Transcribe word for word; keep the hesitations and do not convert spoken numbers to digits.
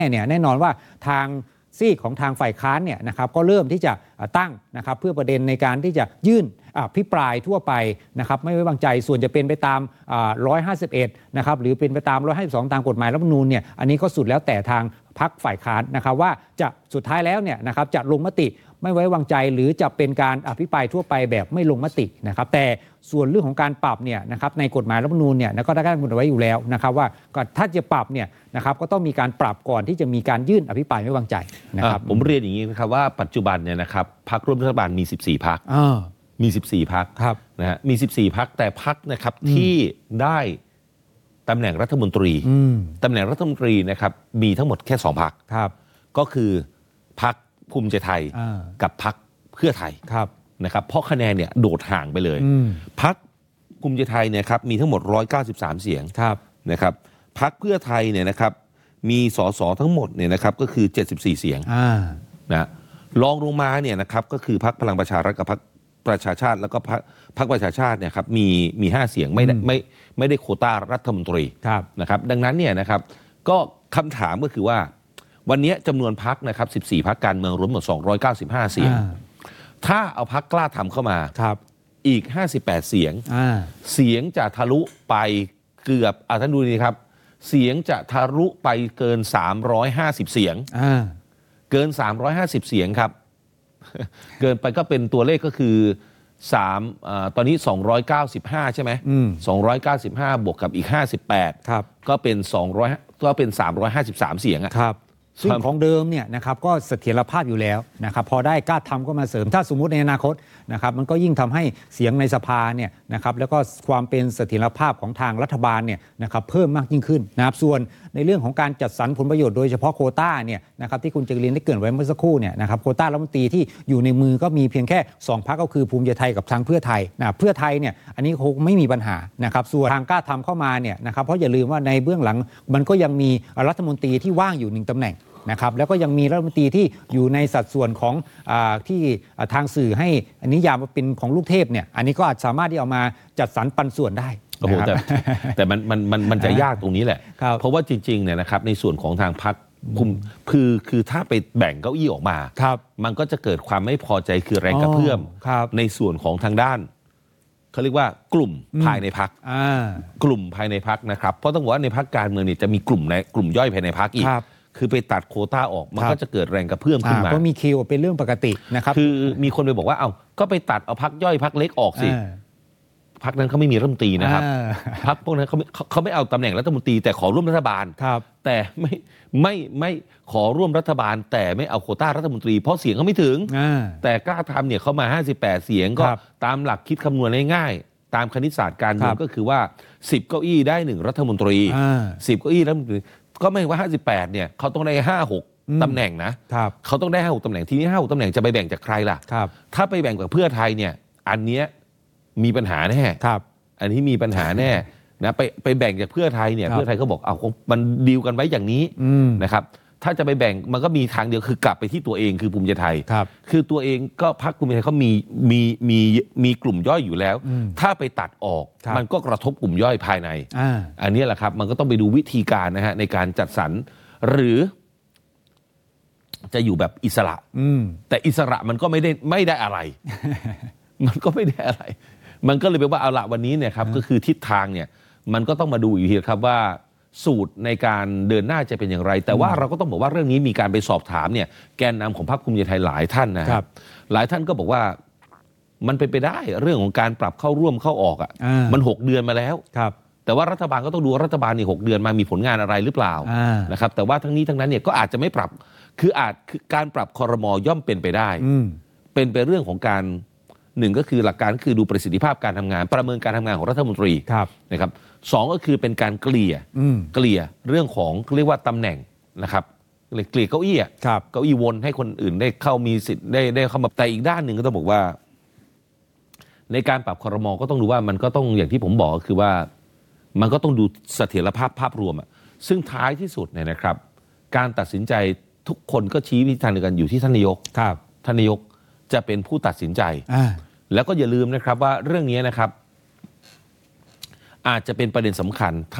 เนี่ยแน่นอนว่าทางซีกของทางฝ่ายค้านเนี่ยนะครับก็เริ่มที่จะตั้งนะครับเพื่อประเด็นในการที่จะยื่นอภิปรายทั่วไปนะครับไม่ไว้วางใจส่วนจะเป็นไปตามหนึ่งร้อยห้าสิบเอ็ดนะครับหรือเป็นไปตามหนึ่งร้อยห้าสิบสองตามกฎหมายรัฐธรรมนูญเนี่ยอันนี้ก็สุดแล้วแต่ทางพรรคฝ่ายค้านนะครับว่าจะสุดท้ายแล้วเนี่ยนะครับจะลงมติไม่ไว้วางใจหรือจะเป็นการอภิปรายทั่วไปแบบไม่ลงมตินะครับแต่ส่วนเรื่องของการปรับเนี่ยนะครับในกฎหมายรัฐธรรมนูญเนี่ยก็ได้กำหนดไว้อยู่แล้วนะครับว่าถ้าจะปรับเนี่ยนะครับก็ต้องมีการปรับก่อนที่จะมีการยื่นอภิปรายไม่ไว้วางใจนะครับผมเรียนอย่างนี้นะครับว่าปัจจุบันเนี่ยนะครับพรรคร่วมรัฐบาลมีสิบสี่พรรคมีสิบสี่พรรคนะฮะมีสิบสี่พรรคแต่พรรคนะครับที่ได้ตำแหน่งรัฐมนตรีตำแหน่งรัฐมนตรีนะครับมีทั้งหมดแค่สองพรรคก็คือพรรคภูมิใจไทยกับพรรคเพื่อไทยนะครับเพราะคะแนนเนี่ยโดดห่างไปเลยพรรคภูมิใจไทยเนี่ยครับมีทั้งหมดหนึ่งร้อยเก้าสิบสามเสียงนะครับพรรคเพื่อไทยเนี่ยนะครับมีสสทั้งหมดเนี่ยนะครับก็คือเจ็ดสิบสี่เสียงนะรองลงมาเนี่ยนะครับก็คือพรรคพลังประชารัฐกับพรรคประชาชาติแล้วก็พรรคพรรคประชาชาติเนี่ยครับมีมีห้าเสียงไม่ได้ไม่ไม่ได้โควต้ารัฐมนตรีนะครับดังนั้นเนี่ยนะครับก็คำถามก็คือว่าวันนี้จำนวนพรรคนะครับสิบสี่พรรคการเมืองรวมหมดสองร้อยเก้าสิบห้าเสียงถ้าเอาพรรคกล้าทำเข้ามาอีกห้าสิบแปดเสียงเสียงจะทะลุไปเกือบอ่ะท่านดูนี่ครับเสียงจะทะลุไปเกินสามร้อยห้าสิบเสียงเกินสามร้อยห้าสิบเสียงครับเกินไปก็เป็นตัวเลขก็คือสามอ่าตอนนี้สองร้อยเก้าสิบห้าใช่ไหมสองร้อยเก้าสิบห้าบวกกับอีกห้าสิบแปดครับก็เป็นสองร้อยก็เป็นสามร้อยห้าสิบสามเสียงอ่ะครับซึ่งของเดิมเนี่ยนะครับก็เสถียรภาพอยู่แล้วนะครับพอได้กล้าทำก็มาเสริมถ้าสมมุติในอนาคตนะครับมันก็ยิ่งทำให้เสียงในสภาเนี่ยนะครับแล้วก็ความเป็นเสถียรภาพของทางรัฐบาลเนี่ยนะครับเพิ่มมากยิ่งขึ้นนะครับส่วนในเรื่องของการจัดสรรผลประโยชน์โดยเฉพาะโควต้าเนี่ยนะครับที่คุณจักรินได้เกริ่นไว้เมื่อสักครู่เนี่ยนะครับโควต้ารัฐมนตรีที่อยู่ในมือก็มีเพียงแค่สองพรรคก็คือภูมิใจไทยกับทางเพื่อไทยนะเพื่อไทยเนี่ยอันนี้คงไม่มีปัญหานะครับส่วนทางกล้าทำเข้ามาเนี่ยนะครับเพราะอย่าลืมว่าในเบื้องหลังมันก็ยังมีรัฐมนตรีที่ว่างอยู่หนึ่งตำแหน่งนะครับแล้วก็ยังมีรัฐมนตรีที่อยู่ในสัดส่วนของอ่าที่ทางสื่อให้อันนี้ยามเป็นของลูกเทพเนี่ยอันนี้ก็อาจสามารถที่เอามาจัดสรรปันส่วนได้นะครับแต่แต่มันมันมันมันจะยากตรงนี้แหละเพราะว่าจริงๆเนี่ยนะครับในส่วนของทางพรรคคือคือถ้าไปแบ่งเก้าอี้ออกมามันก็จะเกิดความไม่พอใจคือแรงกระเพื่อมในส่วนของทางด้านเขาเรียกว่ากลุ่มภายในพรรคกลุ่มภายในพรรคนะครับเพราะต้องบอกว่าในพรรคการเมืองเนี่ยจะมีกลุ่มในกลุ่มย่อยภายในพรรคอีกคือไปตัดโควต้าออกมันก็จะเกิดแรงกระเพื่อมขึ้นมาก็มีคิวเป็นเรื่องปกตินะครับคือมีคนไปบอกว่าเอาก็ไปตัดเอาพรรคย่อยพรรคเล็กออกสิพรรคนั้นเขาไม่มีรัฐมนตรีนะครับพรรคพวกนั้นเขาเขาไม่เอาตำแหน่งรัฐมนตรีแต่ขอร่วมรัฐบาลแต่ไม่ไม่ไม่ขอร่วมรัฐบาลแต่ไม่เอาโควต้ารัฐมนตรีเพราะเสียงเขาไม่ถึงแต่กล้าทำเนี่ยเขามาห้าสิบแปดเสียงก็ตามหลักคิดคำนวณง่ายๆตามคณิตศาสตร์การเมืองก็คือว่าสิบเก้าอี้ได้หนึ่งรัฐมนตรีสิบเก้าอี้รัฐมนตรีก็ไม่ว่าห้าสิบแปดเนี่ยเขาต้องได้ห้า หกตำแหน่งนะเขาต้องได้ห้า หกตำแหน่งทีนี้ห้า หกตำแหน่งจะไปแบ่งจากใครล่ะถ้าไปแบ่งกับเพื่อไทยเนี่ยอันเนี้ยมีปัญหาแน่อันนี้มีปัญหาแน่นะไปไปแบ่งจากเพื่อไทยเนี่ยเพื่อไทยเขาบอกเอามันดีลกันไว้อย่างนี้นะครับถ้าจะไปแบ่งมันก็มีทางเดียวคือกลับไปที่ตัวเองคือภูมิใจไทยคือตัวเองก็พรรคภูมิใจไทยเขามีมีมีมีกลุ่มย่อยอยู่แล้วถ้าไปตัดออกมันก็กระทบกลุ่มย่อยภายใน อ, อันนี้แหละครับมันก็ต้องไปดูวิธีการนะฮะในการจัดสรรหรือจะอยู่แบบอิสระแต่อิสระมันก็ไม่ได้ไม่ได้อะไร มันก็ไม่ได้อะไรมันก็เลยแปลว่าเอาละวันนี้เนี่ยครับก็คือทิศทางเนี่ยมันก็ต้องมาดูอยู่ทีครับว่าสูตรในการเดินหน้าจะเป็นอย่างไรแต่ว่าเราก็ต้องบอกว่าเรื่องนี้มีการไปสอบถามเนี่ยแกนนำของพรรคภูมิใจไทยหลายท่านนะครับหลายท่านก็บอกว่ามันเป็นไปได้เรื่องของการปรับเข้าร่วมเข้าออกอ่ะมันหกเดือนมาแล้วแต่ว่ารัฐบาลก็ต้องดูรัฐบาลนี่หกเดือนมามีผลงานอะไรหรือเปล่านะครับแต่ว่าทั้งนี้ทั้งนั้นเนี่ยก็อาจจะไม่ปรับคืออาจคือการปรับครม.ย่อมเป็นไปได้เป็นไปเรื่องของการหนึ่งก็คือหลักการคือดูประสิทธิภาพการทำงานประเมินการทำงานของรัฐมนตรีนะครับสองก็คือเป็นการเกลี่ยเกลี่ยเรื่องของเรียกว่าตำแหน่งนะครับเกลี่ยเก้าอี้เก้าอี้วนให้คนอื่นได้เข้ามีสิทธิ์ได้ได้เข้ามาแต่อีกด้านหนึ่งก็ต้องบอกว่าในการปรับครม.ก็ต้องดูว่ามันก็ต้องอย่างที่ผมบอกคือว่ามันก็ต้องดูเสถียรภาพภาพรวมอ่ะซึ่งท้ายที่สุดเนี่ยนะครับการตัดสินใจทุกคนก็ชี้วิธีทางเดียวกันอยู่ที่ท่านนายกท่านนายกจะเป็นผู้ตัดสินใจแล้วก็อย่าลืมนะครับว่าเรื่องนี้นะครับอาจจะเป็นประเด็นสำคัญ